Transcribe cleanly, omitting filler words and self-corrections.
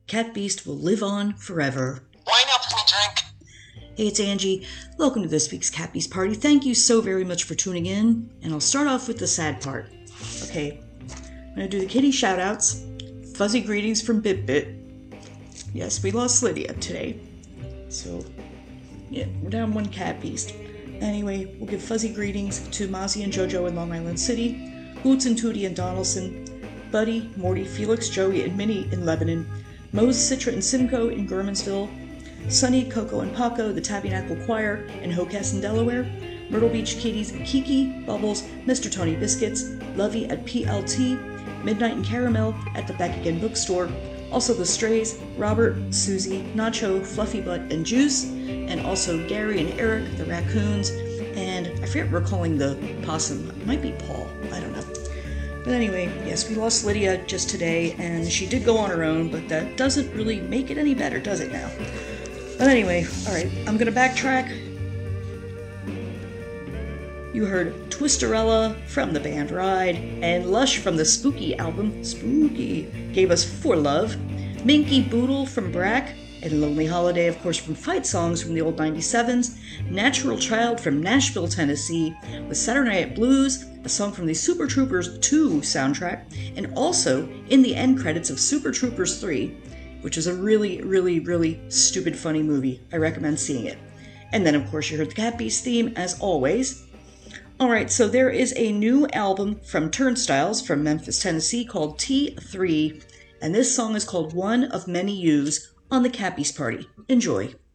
Cat Beast will live on forever. Wine helps me drink. Hey, it's Angie. Welcome to this week's Cat Beast Party. Thank you so very much for tuning in, and I'll start off with the sad part. Okay, I'm going to do the kitty shoutouts. Fuzzy greetings from BitBit. Yes, we lost Lydia today. So, yeah, we're down one Cat Beast. Anyway, we'll give fuzzy greetings to Mozzie and JoJo in Long Island City, Boots and Tootie in Donaldson, Buddy, Morty, Felix, Joey, and Minnie in Lebanon, Mose, Citra, and Simcoe in Gurmansville, Sunny, Coco, and Paco, the Tabernacle Choir in Hockessin, Delaware, Myrtle Beach Kitties and Kiki, Bubbles, Mr. Tony Biscuits, Lovey at PLT, Midnight and Caramel at the Back Again Bookstore, also the Strays, Robert, Susie, Nacho, Fluffy Butt, and Juice, and also Gary and Eric, the Raccoons, and I forget what we're calling the possum. It might be Paul. I don't know. But anyway, yes, we lost Lydia just today, and she did go on her own, but that doesn't really make it any better, does it now? But anyway, alright, I'm gonna backtrack. You heard Twisterella from the band Ride, and Lush from the Spooky album, Spooky, gave us For Love, Minky Boodle from Brack, and Lonely Holiday, of course, from Fight Songs from the old 97s, Natural Child from Nashville, Tennessee, with Saturday Night Blues, a song from the Super Troopers 2 soundtrack, and also in the end credits of Super Troopers 3, which is a really, really, really stupid funny movie. I recommend seeing it. And then, of course, you heard the Cat Beast theme, as always. Alright, so there is a new album from Turnstiles from Memphis, Tennessee called T3, and this song is called One of Many Yous on the Cat Beast Party. Enjoy.